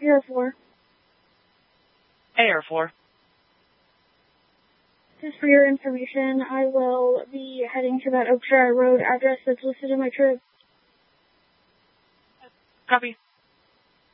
Air 4. Air 4. Just for your information, I will be heading to that Oakshire Road address that's listed in my trip. Copy.